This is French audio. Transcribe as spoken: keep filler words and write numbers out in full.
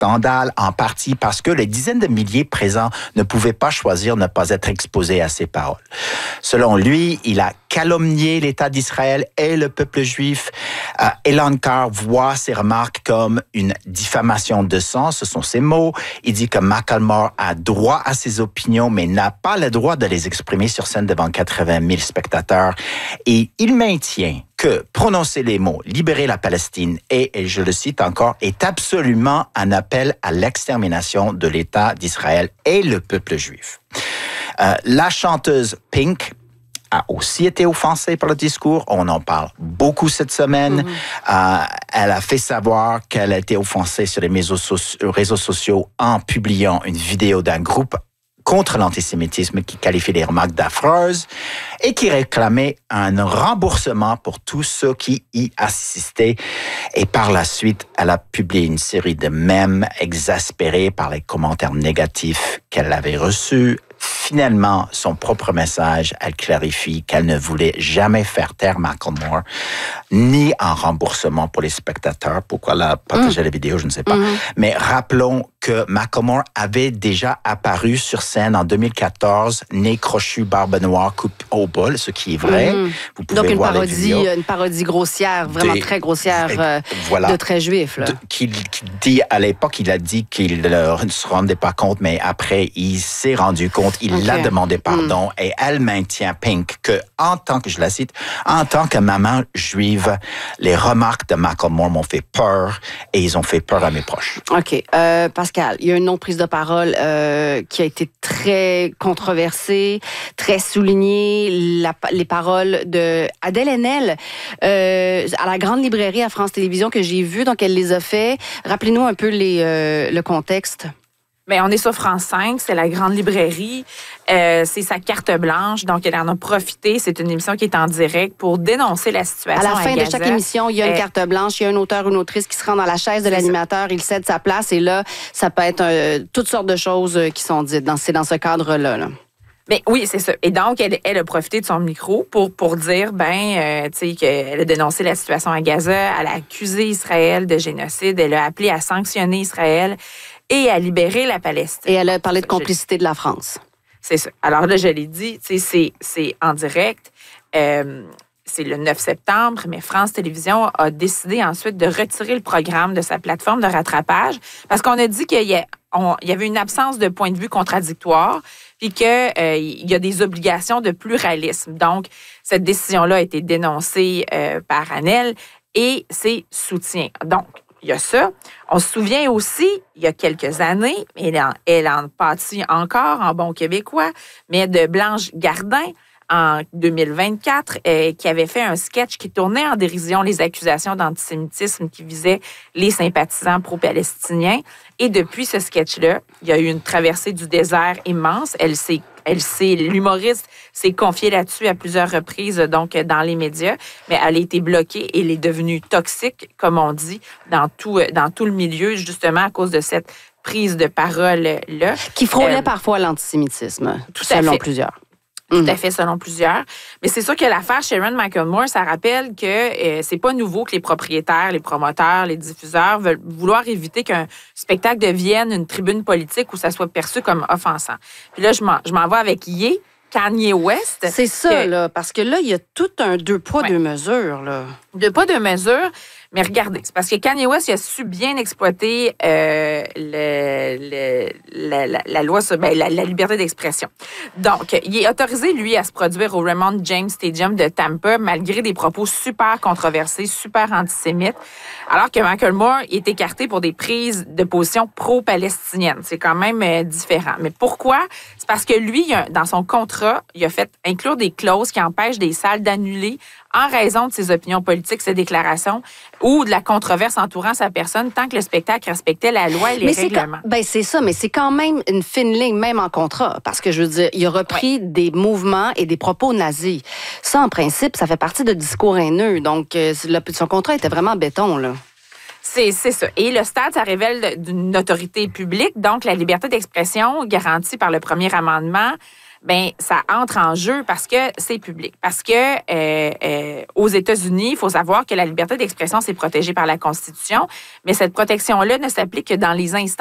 scandale en partie parce que les dizaines de milliers présents ne pouvaient pas choisir ne pas être exposés à ses paroles. Selon lui, il a calomnié l'État d'Israël et le peuple juif. Euh, Elon Carr voit ces remarques comme une diffamation de sang, ce sont ses mots. Il dit que Macklemore a droit à ses opinions, mais n'a pas le droit de les exprimer sur scène devant quatre-vingt mille spectateurs. Et il maintient que prononcer les mots « libérer la Palestine » et, et je le cite encore, est absolument un appel à l'extermination de l'État d'Israël et le peuple juif. Euh, la chanteuse Pink a aussi été offensée par le discours. On en parle beaucoup cette semaine. Mm-hmm. Euh, elle a fait savoir qu'elle a été offensée sur les réseaux, so- réseaux sociaux en publiant une vidéo d'un groupe contre l'antisémitisme qui qualifie les remarques d'affreuses et qui réclamait un remboursement pour tous ceux qui y assistaient. Et par la suite, elle a publié une série de mèmes exaspérés par les commentaires négatifs qu'elle avait reçus. Finalement, son propre message, elle clarifie qu'elle ne voulait jamais faire taire Macklemore, ni un remboursement pour les spectateurs. Pourquoi elle a partagé mmh. la vidéo, je ne sais pas. Mmh. Mais rappelons que Macklemore avait déjà apparu sur scène en deux mille quatorze, nez crochu, barbe noire, coupe au bol, ce qui est vrai. Mmh. Vous pouvez Donc une voir parodie, les vidéos. une parodie grossière, vraiment Des, très grossière, euh, voilà, de très juif. Là. De, qui, qui dit, à l'époque, il a dit qu'il ne se rendait pas compte, mais après, il s'est rendu compte, il okay. a demandé pardon, mmh. et elle maintient, Pink, que en tant que, je la cite, en tant que maman juive, les remarques de Macklemore m'ont fait peur et ils ont fait peur à mes proches. OK. Euh, Pascal, il y a une autre prise de parole euh, qui a été très controversée, très soulignée, la, les paroles de Adèle Haenel euh, à la Grande Librairie à France Télévisions que j'ai vues, donc elle les a fait. Rappelez-nous un peu les, euh, le contexte. Bien, on est sur France cinq, c'est la Grande Librairie, euh, c'est sa carte blanche, donc elle en a profité. C'est une émission qui est en direct pour dénoncer la situation à À la fin à de chaque émission, il y a une euh, carte blanche, il y a un auteur ou une autrice qui se rend dans la chaise de l'animateur, ça. Il cède sa place et là, ça peut être euh, toutes sortes de choses qui sont dites. Dans, c'est dans ce cadre-là. Là. Mais oui, c'est ça. Et donc, elle, elle a profité de son micro pour, pour dire, ben, euh, tu sais, qu'elle a dénoncé la situation à Gaza, elle a accusé Israël de génocide, elle a appelé à sanctionner Israël et à libérer la Palestine. Et elle a parlé de complicité de la France. C'est ça. Alors là, je l'ai dit, tu sais, c'est, c'est en direct. Euh, c'est le neuf septembre, mais France Télévisions a décidé ensuite de retirer le programme de sa plateforme de rattrapage parce qu'on a dit qu'il y, a, on, il y avait une absence de point de vue contradictoire puis qu'il euh, y a des obligations de pluralisme. Donc, cette décision-là a été dénoncée euh, par Haenel et ses soutiens. Donc, il y a ça. On se souvient aussi, il y a quelques années, elle en, elle en pâtit encore en bon québécois, mais de Blanche Gardin, en deux mille vingt-quatre, euh, qui avait fait un sketch qui tournait en dérision les accusations d'antisémitisme qui visaient les sympathisants pro-palestiniens. Et depuis ce sketch-là, il y a eu une traversée du désert immense. Elle s'est Elle s'est, l'humoriste s'est confiée là-dessus à plusieurs reprises, donc dans les médias, mais elle a été bloquée et elle est devenue toxique, comme on dit, dans tout, dans tout le milieu, justement à cause de cette prise de parole-là. Qui frôlait euh, parfois l'antisémitisme, tout selon à fait. plusieurs. Tout à fait, selon plusieurs. Mais c'est sûr que l'affaire Sharon Macklemore, ça rappelle que euh, c'est pas nouveau que les propriétaires, les promoteurs, les diffuseurs veulent vouloir éviter qu'un spectacle devienne une tribune politique où ça soit perçu comme offensant. Puis là, je m'en, je m'en vais avec Ye, Kanye West. C'est ça, que, là, parce que là, il y a tout un deux poids, ouais. deux mesures, là. Deux poids, deux mesures. Mais regardez, c'est parce que Kanye West, il a su bien exploiter euh, le, le, la, la, la loi sur ben, la, la liberté d'expression. Donc, il est autorisé, lui, à se produire au Raymond James Stadium de Tampa, malgré des propos super controversés, super antisémites, alors que Macklemore est écarté pour des prises de position pro-palestinienne. C'est quand même euh, différent. Mais pourquoi? C'est parce que lui, il a, dans son contrat, il a fait inclure des clauses qui empêchent des salles d'annuler en raison de ses opinions politiques, ses déclarations ou de la controverse entourant sa personne, tant que le spectacle respectait la loi et les mais règlements. C'est, ben c'est ça, mais c'est quand même une fine ligne, même en contrat, parce que je veux dire, il a repris ouais. des mouvements et des propos nazis. Ça, en principe, ça fait partie de discours haineux. Donc, euh, le, son contrat était vraiment béton, là. C'est, c'est ça. Et le stade, ça révèle d'une autorité publique, donc la liberté d'expression garantie par le premier amendement ben ça entre en jeu parce que c'est public. Parce que euh, euh, aux États-Unis, il faut savoir que la liberté d'expression, c'est protégé par la Constitution, mais cette protection-là ne s'applique que dans les instances